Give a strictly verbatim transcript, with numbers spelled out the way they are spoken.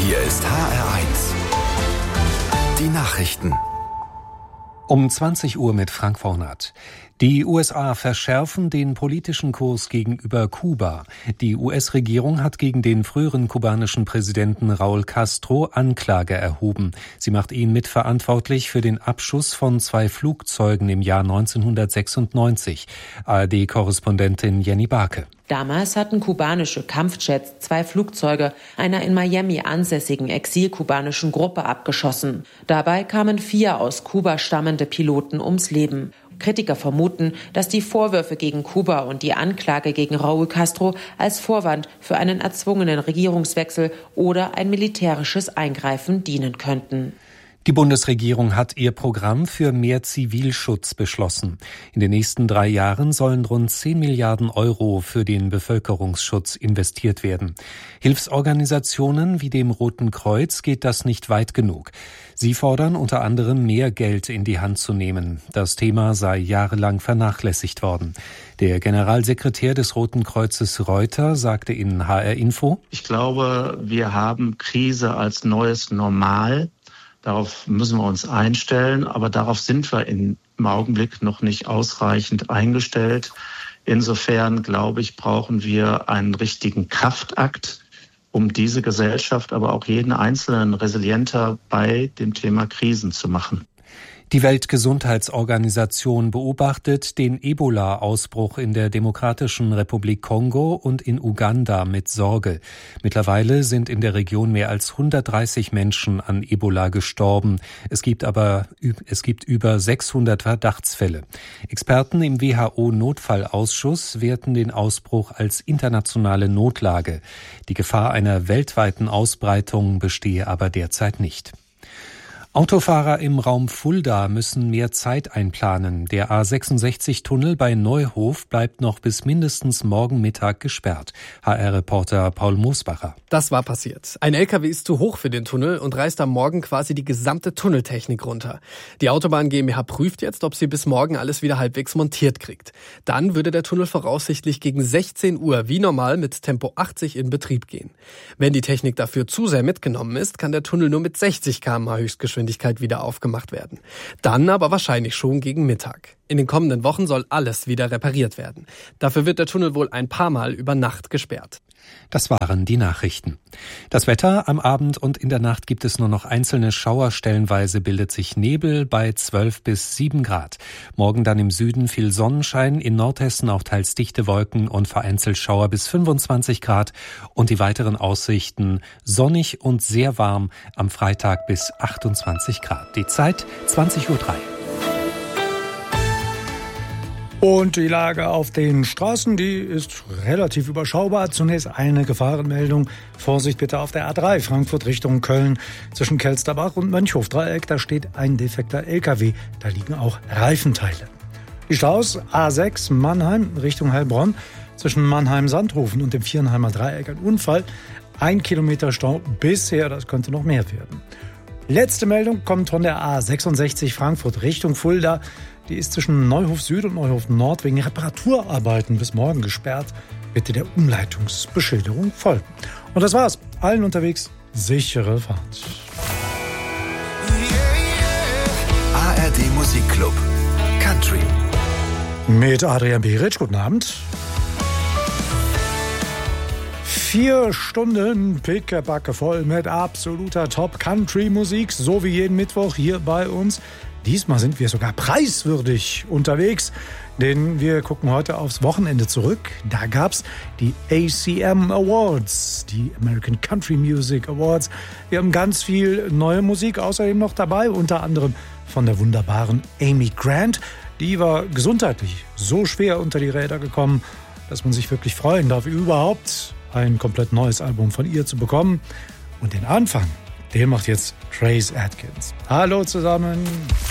Hier ist H R eins. Die Nachrichten. Um zwanzig Uhr mit Frank Vornat. Die U S A verschärfen den politischen Kurs gegenüber Kuba. Die U S-Regierung hat gegen den früheren kubanischen Präsidenten Raúl Castro Anklage erhoben. Sie macht ihn mitverantwortlich für den Abschuss von zwei Flugzeugen im Jahr neunzehnhundertsechsundneunzig. A R D-Korrespondentin Jenny Barke. Damals hatten kubanische Kampfjets zwei Flugzeuge einer in Miami ansässigen exilkubanischen Gruppe abgeschossen. Dabei kamen vier aus Kuba stammende Piloten ums Leben. Kritiker vermuten, dass die Vorwürfe gegen Kuba und die Anklage gegen Raúl Castro als Vorwand für einen erzwungenen Regierungswechsel oder ein militärisches Eingreifen dienen könnten. Die Bundesregierung hat ihr Programm für mehr Zivilschutz beschlossen. In den nächsten drei Jahren sollen rund zehn Milliarden Euro für den Bevölkerungsschutz investiert werden. Hilfsorganisationen wie dem Roten Kreuz geht das nicht weit genug. Sie fordern unter anderem, mehr Geld in die Hand zu nehmen. Das Thema sei jahrelang vernachlässigt worden. Der Generalsekretär des Roten Kreuzes Reuter sagte in H R Info: Ich glaube, wir haben Krise als neues Normal. Darauf müssen wir uns einstellen, aber darauf sind wir im Augenblick noch nicht ausreichend eingestellt. Insofern, glaube ich, brauchen wir einen richtigen Kraftakt, um diese Gesellschaft, aber auch jeden Einzelnen resilienter bei dem Thema Krisen zu machen. Die Weltgesundheitsorganisation beobachtet den Ebola-Ausbruch in der Demokratischen Republik Kongo und in Uganda mit Sorge. Mittlerweile sind in der Region mehr als hundertdreißig Menschen an Ebola gestorben. Es gibt aber es gibt über sechshundert Verdachtsfälle. Experten im W H O-Notfallausschuss werten den Ausbruch als internationale Notlage. Die Gefahr einer weltweiten Ausbreitung bestehe aber derzeit nicht. Autofahrer im Raum Fulda müssen mehr Zeit einplanen. Der A sechsundsechzig-Tunnel bei Neuhof bleibt noch bis mindestens morgen Mittag gesperrt. H R-Reporter Paul Moosbacher. Das war passiert. Ein L K W ist zu hoch für den Tunnel und reißt am Morgen quasi die gesamte Tunneltechnik runter. Die Autobahn GmbH prüft jetzt, ob sie bis morgen alles wieder halbwegs montiert kriegt. Dann würde der Tunnel voraussichtlich gegen sechzehn Uhr wie normal mit Tempo achtzig in Betrieb gehen. Wenn die Technik dafür zu sehr mitgenommen ist, kann der Tunnel nur mit sechzig Kilometer pro Stunde Höchstgeschwindigkeit wieder aufgemacht werden. Dann aber wahrscheinlich schon gegen Mittag. In den kommenden Wochen soll alles wieder repariert werden. Dafür wird der Tunnel wohl ein paar Mal über Nacht gesperrt. Das waren die Nachrichten. Das Wetter: Am Abend und in der Nacht gibt es nur noch einzelne Schauer. Stellenweise bildet sich Nebel bei zwölf bis sieben Grad. Morgen dann im Süden viel Sonnenschein, in Nordhessen auch teils dichte Wolken und vereinzelt Schauer bis fünfundzwanzig Grad. Und die weiteren Aussichten: sonnig und sehr warm, am Freitag bis achtundzwanzig Grad. Die Zeit zwanzig Uhr drei. Und die Lage auf den Straßen, die ist relativ überschaubar. Zunächst eine Gefahrenmeldung. Vorsicht bitte auf der A drei, Frankfurt Richtung Köln. Zwischen Kelsterbach und Mönchhof-Dreieck, da steht ein defekter L K W. Da liegen auch Reifenteile. Die Staus: A sechs, Mannheim Richtung Heilbronn. Zwischen Mannheim-Sandhofen und dem Vierenheimer Dreieck ein Unfall. Ein Kilometer Stau bisher, das könnte noch mehr werden. Letzte Meldung kommt von der A sechsundsechzig Frankfurt Richtung Fulda. Die ist zwischen Neuhof Süd und Neuhof Nord wegen Reparaturarbeiten bis morgen gesperrt. Bitte der Umleitungsbeschilderung folgen. Und das war's. Allen unterwegs sichere Fahrt. A R D Musikclub Country Mit Adrian Beric. Guten Abend. Vier Stunden pickebacke voll mit absoluter Top-Country-Musik, so wie jeden Mittwoch hier bei uns. Diesmal sind wir sogar preiswürdig unterwegs, denn wir gucken heute aufs Wochenende zurück. Da gab's die A C M Awards, die American Country Music Awards. Wir haben ganz viel neue Musik außerdem noch dabei, unter anderem von der wunderbaren Amy Grant. Die war gesundheitlich so schwer unter die Räder gekommen, dass man sich wirklich freuen darf, überhaupt ein komplett neues Album von ihr zu bekommen. Und den Anfang, den macht jetzt Trace Adkins. Hallo zusammen.